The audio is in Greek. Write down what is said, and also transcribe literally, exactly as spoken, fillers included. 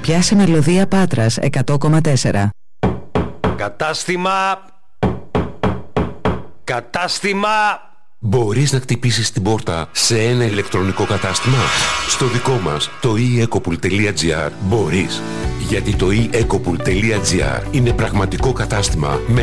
πιάσε μελωδία Πάτρας εκατό κόμμα τέσσερα. Κατάστημα. Κατάστημα. Μπορείς να χτυπήσεις την πόρτα σε ένα ηλεκτρονικό κατάστημα? Στο δικό μας, το e ecopool τελεία gr, μπορείς. Γιατί το e ecopool τελεία gr είναι πραγματικό κατάστημα με